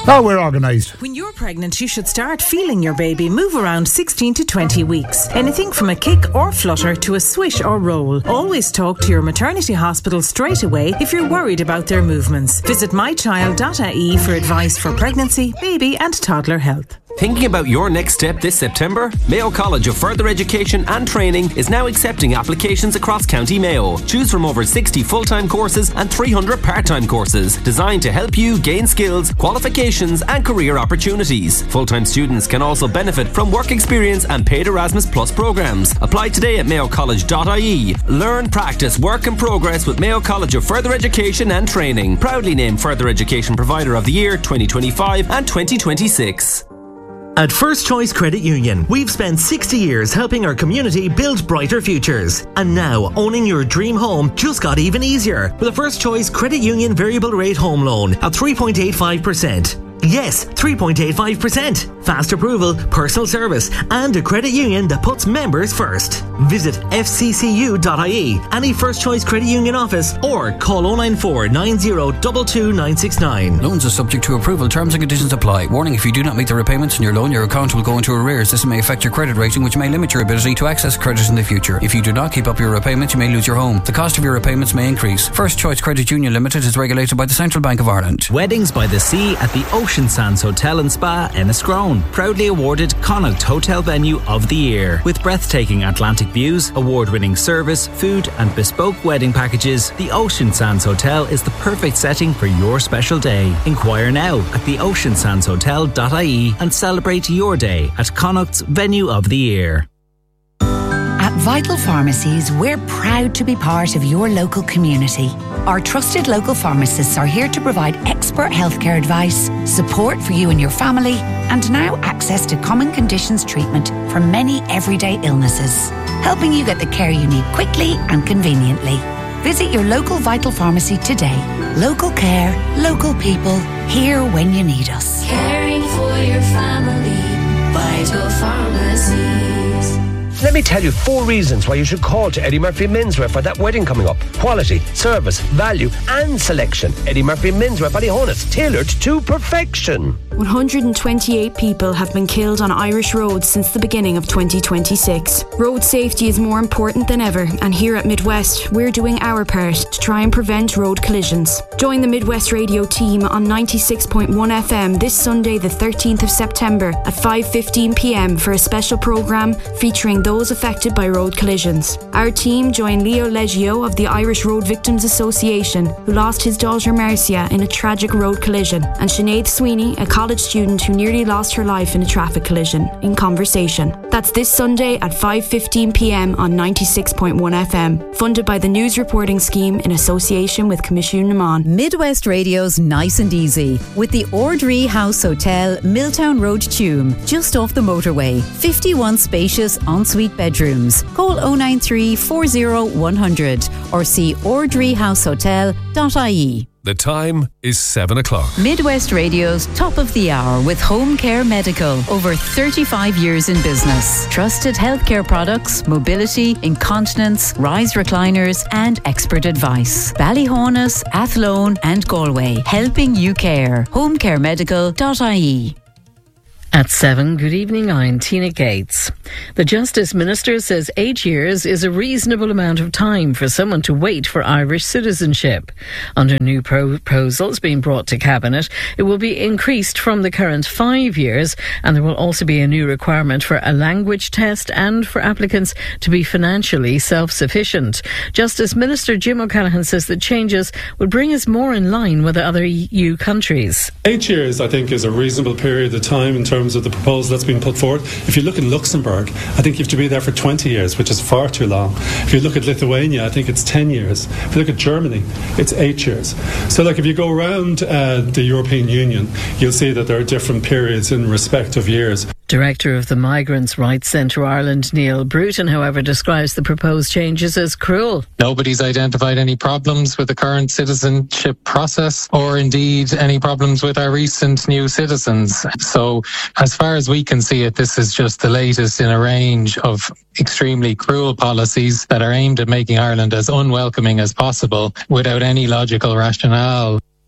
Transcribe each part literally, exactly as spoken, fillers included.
Oh, we're organised. When you're pregnant, you should start feeling your baby move around sixteen to twenty weeks. Anything from a kick or flutter to a swish or roll. Always talk to your maternity hospital straight away if you're worried about their movements. Visit my child dot I E for advice for pregnancy, baby and toddler health. Thinking about your next step this September? Mayo College of Further Education and Training is now accepting applications across County Mayo. Choose from over sixty full-time courses and three hundred part-time courses designed to help you gain skills, qualifications and career opportunities. Full-time students can also benefit from work experience and paid Erasmus Plus programs. Apply today at mayo college dot I E. Learn, practice, work and progress with Mayo College of Further Education and Training. Proudly named Further Education Provider of the Year twenty twenty-five and twenty twenty-six. At First Choice Credit Union, we've spent sixty years helping our community build brighter futures. And now, owning your dream home just got even easier with a First Choice Credit Union variable rate home loan at three point eight five percent. Yes, three point eight five percent. Fast approval, personal service, and a credit union that puts members first. Visit f c c u dot I E, any First Choice Credit Union office, or call oh nine four nine oh two two nine six nine. Loans are subject to approval. Terms and conditions apply. Warning, if you do not meet the repayments on your loan, your account will go into arrears. This may affect your credit rating, which may limit your ability to access credit in the future. If you do not keep up your repayments, you may lose your home. The cost of your repayments may increase. First Choice Credit Union Limited is regulated by the Central Bank of Ireland. Weddings by the Sea at the Ocean Sands Hotel and Spa, Enniscrone. Proudly awarded Connaught Hotel Venue of the Year. With breathtaking Atlantic views, award-winning service, food and bespoke wedding packages, the Ocean Sands Hotel is the perfect setting for your special day. Inquire now at the ocean sands hotel dot I E and celebrate your day at Connaught's Venue of the Year. At Vital Pharmacies, we're proud to be part of your local community. Our trusted local pharmacists are here to provide expert healthcare advice, support for you and your family, and now access to common conditions treatment for many everyday illnesses, helping you get the care you need quickly and conveniently. Visit your local Vital Pharmacy today. Local care, local people, here when you need us. Caring for your family, Vital Pharmacies. Let me tell you four reasons why you should call to Eddie Murphy Menswear for that wedding coming up. Quality, service, value and selection. Eddie Murphy Menswear, Ballyhonus, tailored to perfection. one hundred twenty-eight people have been killed on Irish roads since the beginning of twenty twenty-six. Road safety is more important than ever, and here at Midwest, we're doing our part to try and prevent road collisions. Join the Midwest Radio team on ninety-six point one F M this Sunday the thirteenth of September at five fifteen p m for a special programme featuring those affected by road collisions. Our team joined Leo Leggio of the Irish Road Victims Association, who lost his daughter Marcia in a tragic road collision, and Sinead Sweeney, a college student who nearly lost her life in a traffic collision, in conversation. That's this Sunday at five fifteen p m on ninety-six point one F M, funded by the News Reporting Scheme in association with Commission Naman. Midwest Radio's Nice and Easy with the Ordree House Hotel, Milltown Road, Tuam, just off the motorway. fifty-one spacious ensuite bedrooms. Call oh nine three, four oh, one hundred or see ordree house hotel dot I E. The time is seven o'clock. Midwest Radio's Top of the Hour with Home Care Medical. Over thirty-five years in business. Trusted healthcare products, mobility, incontinence, rise recliners and expert advice. Ballyhonus, Athlone and Galway. Helping you care. home care medical dot I E. At seven, good evening, I'm Tina Gates. The Justice Minister says eight years is a reasonable amount of time for someone to wait for Irish citizenship. Under new proposals being brought to Cabinet, it will be increased from the current five years, and there will also be a new requirement for a language test and for applicants to be financially self-sufficient. Justice Minister Jim O'Callaghan says the changes would bring us more in line with other E U countries. Eight years, I think, is a reasonable period of time in terms of the proposal that's been put forward. If you look in Luxembourg, I think you have to be there for twenty years, which is far too long. If you look at Lithuania, I think it's ten years. If you look at Germany, it's eight years. So like if you go around uh, the European Union, you'll see that there are different periods in respect of years. Director of the Migrants' Rights Centre Ireland, Neil Bruton, however, describes the proposed changes as cruel. Nobody's identified any problems with the current citizenship process or indeed any problems with our recent new citizens. So as far as we can see it, this is just the latest in a range of extremely cruel policies that are aimed at making Ireland as unwelcoming as possible without any logical rationale.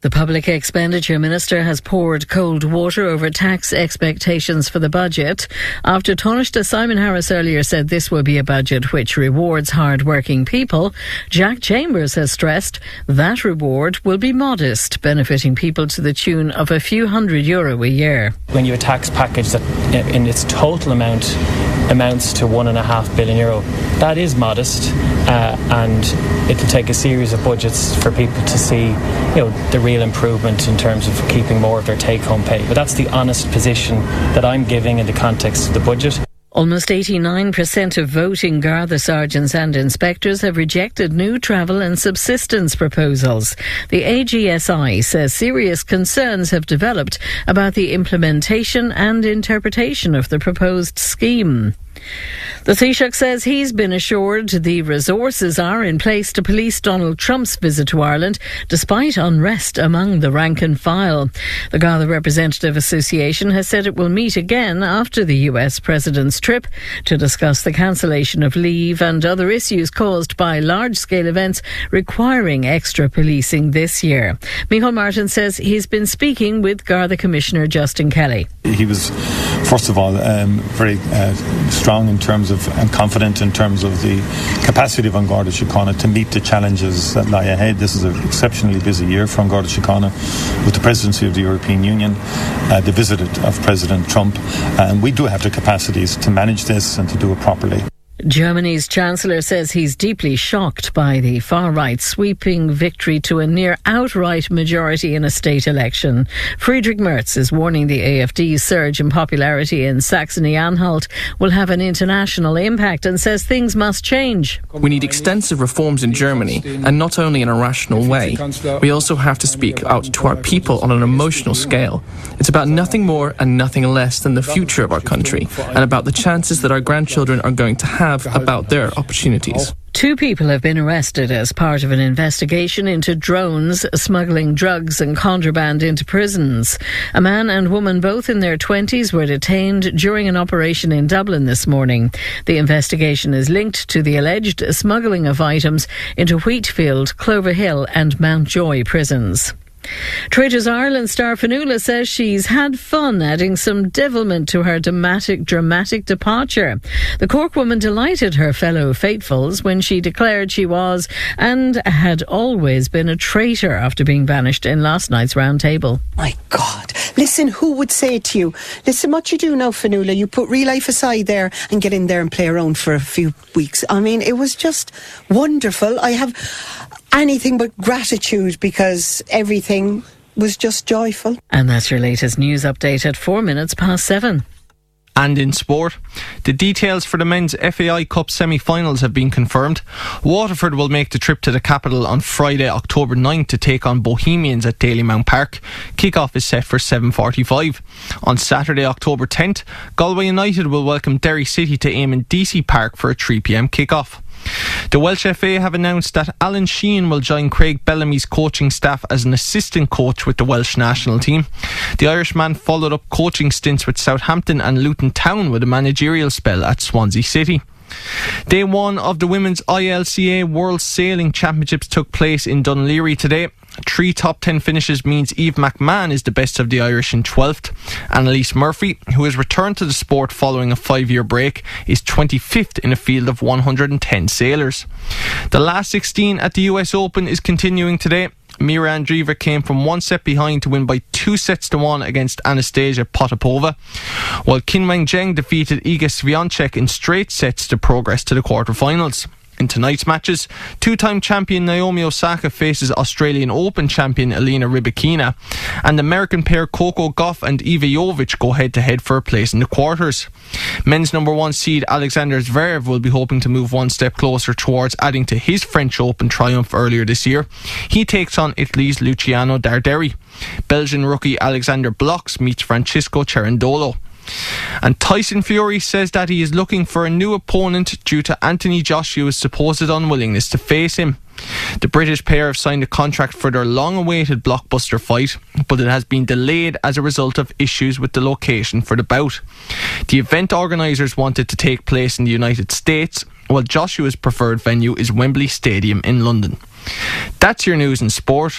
The Public Expenditure Minister has poured cold water over tax expectations for the budget. After Taoiseach Simon Harris earlier said this will be a budget which rewards hard-working people, Jack Chambers has stressed that reward will be modest, benefiting people to the tune of a few hundred euro a year. When you have a tax package that in its total amount amounts to one and a half billion euro, that is modest, uh, and it'll take a series of budgets for people to see, you know, the real improvement in terms of keeping more of their take-home pay. But that's the honest position that I'm giving in the context of the budget. Almost eighty-nine percent of voting Garda sergeants and inspectors have rejected new travel and subsistence proposals. The A G S I says serious concerns have developed about the implementation and interpretation of the proposed scheme. The Taoiseach says he's been assured the resources are in place to police Donald Trump's visit to Ireland, despite unrest among the rank and file. The Garda Representative Association has said it will meet again after the U S President's trip to discuss the cancellation of leave and other issues caused by large-scale events requiring extra policing this year. Micheál Martin says he's been speaking with Garda Commissioner Justin Kelly. He was, first of all, um, very uh, strong in terms of and confident in terms of the capacity of An Garda Síochána to meet the challenges that lie ahead. This is an exceptionally busy year for An Garda Síochána with the presidency of the European Union, uh, the visit of President Trump, and we do have the capacities to manage this and to do it properly. Germany's Chancellor says he's deeply shocked by the far-right's sweeping victory to a near outright majority in a state election. Friedrich Merz is warning the A F D's surge in popularity in Saxony-Anhalt will have an international impact and says things must change. We need extensive reforms in Germany, and not only in a rational way. We also have to speak out to our people on an emotional scale. It's about nothing more and nothing less than the future of our country and about the chances that our grandchildren are going to have about their opportunities. Two people have been arrested as part of an investigation into drones smuggling drugs and contraband into prisons. A man and woman, both in their twenties, were detained during an operation in Dublin this morning. The investigation is linked to the alleged smuggling of items into Wheatfield, Clover Hill and Mountjoy prisons. Traitors Ireland star Fionnuala says she's had fun adding some devilment to her dramatic, dramatic departure. The Cork woman delighted her fellow faithfuls when she declared she was and had always been a traitor after being banished in last night's round table. My God, listen, who would say to you, listen what you do now, Fionnuala, you put real life aside there and get in there and play around for a few weeks. I mean, it was just wonderful. I have anything but gratitude because everything was just joyful. And that's your latest news update at four minutes past seven. And in sport, the details for the men's F A I Cup semi-finals have been confirmed. Waterford will make the trip to the capital on Friday, October ninth to take on Bohemians at Dalymount Park. Kick-off is set for seven forty-five. On Saturday, October tenth, Galway United will welcome Derry City to Eamon Deacy Park for a three p.m. kick-off. The Welsh F A have announced that Alan Sheehan will join Craig Bellamy's coaching staff as an assistant coach with the Welsh national team. The Irishman followed up coaching stints with Southampton and Luton Town with a managerial spell at Swansea City. Day one of the Women's I L C A World Sailing Championships took place in Dún Laoghaire today. Three top ten finishes means Eve McMahon is the best of the Irish in twelfth. Annalise Murphy, who has returned to the sport following a five-year break, is twenty-fifth in a field of one hundred ten sailors. The last sixteen at the U S Open is continuing today. Mira Andreeva came from one set behind to win by two sets to one against Anastasia Potapova, while Qinwen Zheng defeated Iga Swiatek in straight sets to progress to the quarterfinals. In tonight's matches, two-time champion Naomi Osaka faces Australian Open champion Elena Rybakina, and American pair Coco Gauff and Iva Jovic go head-to-head for a place in the quarters. Men's number one seed Alexander Zverev will be hoping to move one step closer towards adding to his French Open triumph earlier this year. He takes on Italy's Luciano Darderi. Belgian rookie Alexander Bloks meets Francisco Cerundolo. And Tyson Fury says that he is looking for a new opponent due to Anthony Joshua's supposed unwillingness to face him. The British pair have signed a contract for their long-awaited blockbuster fight, but it has been delayed as a result of issues with the location for the bout. The event organisers wanted to take place in the United States, while Joshua's preferred venue is Wembley Stadium in London. That's your news and sport.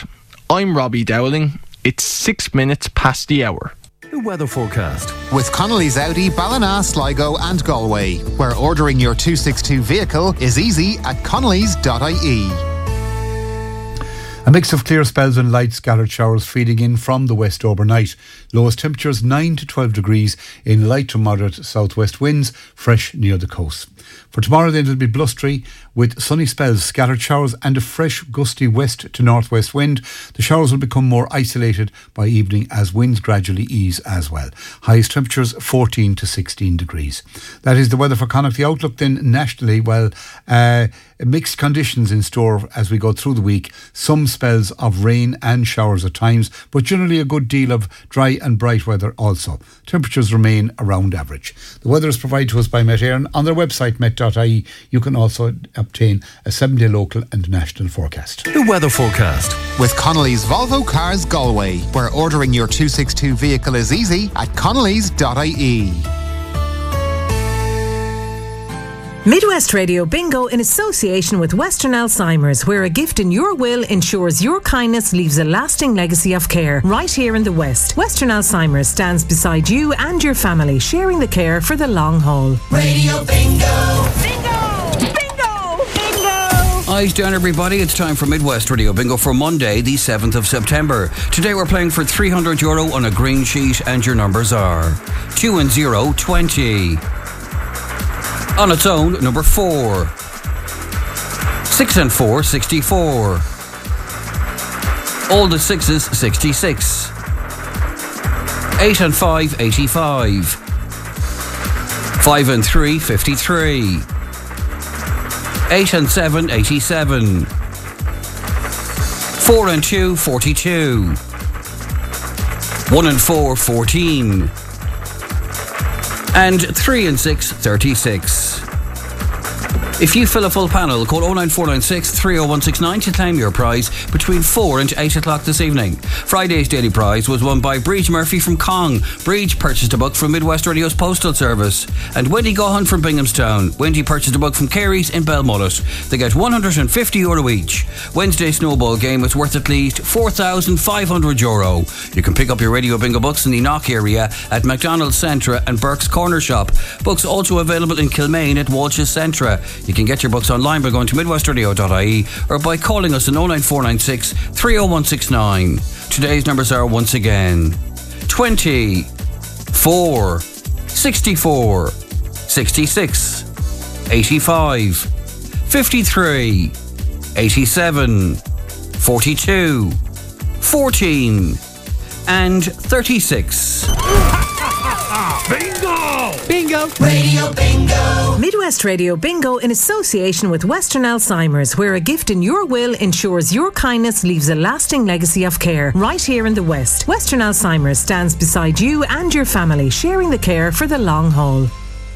I'm Robbie Dowling. It's six minutes past the hour. The weather forecast. With Connolly's Audi, Ballina, Sligo and Galway, where ordering your two sixty-two vehicle is easy at connellys dot I E. A mix of clear spells and light scattered showers feeding in from the west overnight. Lowest temperatures nine to twelve degrees in light to moderate southwest winds, fresh near the coast. For tomorrow then it'll be blustery with sunny spells, scattered showers and a fresh gusty west to northwest wind. The showers will become more isolated by evening as winds gradually ease as well. Highest temperatures fourteen to sixteen degrees. That is the weather for Connacht. The outlook then nationally, well, uh, mixed conditions in store as we go through the week. Some spells of rain and showers at times, but generally a good deal of dry and bright weather also. Temperatures remain around average. The weather is provided to us by Met Éireann. On their website met dot I E you can also obtain a seven day local and national forecast. The weather forecast. With Connolly's Volvo Cars Galway, where ordering your two sixty-two vehicle is easy at connellys dot I E. Midwest Radio Bingo in association with Western Alzheimer's, where a gift in your will ensures your kindness leaves a lasting legacy of care. Right here in the West, Western Alzheimer's stands beside you and your family, sharing the care for the long haul. Radio Bingo! Bingo! Bingo! Bingo! Eyes down, everybody. It's time for Midwest Radio Bingo for Monday, the seventh of September. Today we're playing for three hundred euro on a green sheet, and your numbers are two and zero, twenty. On its own, number four. Six and four, sixty-four. All the sixes, sixty-six. Eight and five, eighty-five. Five and three, fifty-three. Eight and seven, eighty-seven. Four and two, forty-two. One and four, fourteen. And three and six, thirty-six. If you fill a full panel, call oh nine four nine six, three oh one six nine to claim your prize between four and eight o'clock this evening. Friday's daily prize was won by Breach Murphy from Cong. Breach purchased a book from Midwest Radio's Postal Service. And Wendy Gohan from Binghamstown. Wendy purchased a book from Carey's in Belmullet. They get one hundred fifty euro each. Wednesday's snowball game is worth at least four thousand five hundred euro. You can pick up your Radio Bingo books in the Knock area at McDonald's Centra and Burke's Corner Shop. Books also available in Kilmaine at Walsh's Centra. You can get your books online by going to midwest radio dot I E or by calling us on oh nine four nine six, three oh one six nine. Today's numbers are once again twenty, four, sixty-four, sixty-six, eighty-five, fifty-three, eighty-seven, forty-two, fourteen, and thirty-six. Bingo! Bingo! Radio Bingo! Midwest Radio Bingo in association with Western Alzheimer's, where a gift in your will ensures your kindness leaves a lasting legacy of care. Right here in the West, Western Alzheimer's stands beside you and your family, sharing the care for the long haul.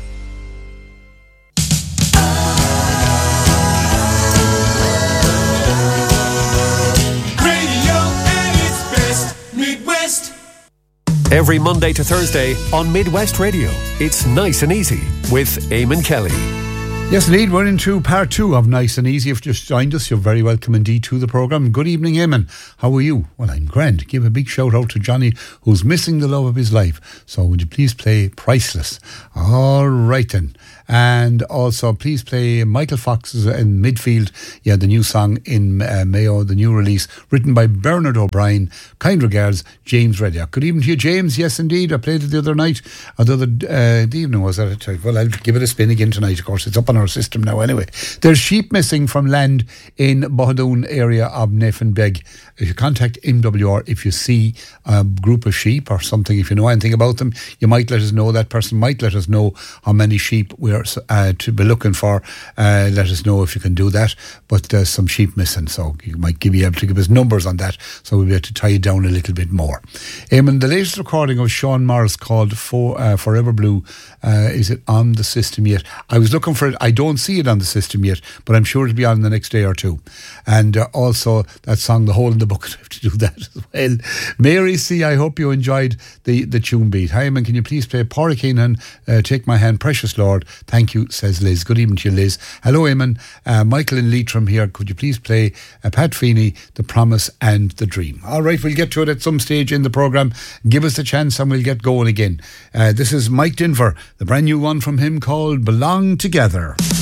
Every Monday to Thursday on Midwest Radio, it's Nice and Easy with Eamon Kelly. Yes, indeed, we're into part two of Nice and Easy. If you just joined us, you're very welcome indeed to the programme. Good evening, Eamon. How are you? Well, I'm grand. Give a big shout out to Johnny, who's missing the love of his life. So would you please play Priceless? All right then. And also, please play Michael Fox's in Midfield. Yeah, the new song in uh, Mayo, the new release, written by Bernard O'Brien. Kind regards, James Reddock. Good evening to you, James. Yes, indeed. I played it the other night. Or the other uh, the evening was that. Well, I'll give it a spin again tonight, of course. It's up on our system now anyway. There's sheep missing from land in Bohadoon area of Neffenbeg. If you contact M W R, if you see a group of sheep or something, if you know anything about them, you might let us know. That person might let us know how many sheep we're uh, to be looking for. Uh, let us know if you can do that. But there's some sheep missing, so you might be able to give us numbers on that, so we'll be able to tie it down a little bit more. Eamon, the latest recording of Sean Morris called For, uh, Forever Blue, uh, is it on the system yet? I was looking for it. I don't see it on the system yet, but I'm sure it'll be on the next day or two. And uh, also that song, The Hole in the Bucket, I have to do that as well. Mary C, I hope you enjoyed the, the tune beat. Hi, man, can you please play Porrick Keenan, uh, Take My Hand, Precious Lord, Thank you, says Liz. Good evening to you, Liz. Hello, Eamon. Uh, Michael in Leitrim here. Could you please play uh, Pat Feeney, The Promise and the Dream? All right, we'll get to it at some stage in the programme. Give us a chance and we'll get going again. Uh, this is Mike Denver, the brand new one from him called Belong Together.